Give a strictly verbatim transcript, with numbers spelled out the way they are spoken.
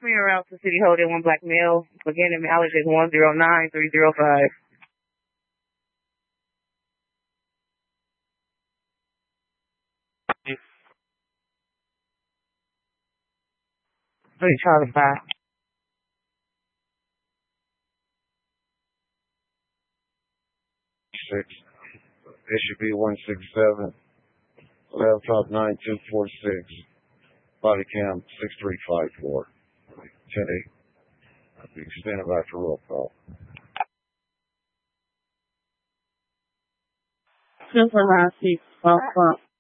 Clear route to City Hall, one black male. Again, mileage is one zero nine three zero five. Three Charlie five. Six. It should be one six seven. Laptop nine two four six. Body cam six three five four. Ten eight. I'll be standing by for roll call. Super Round six.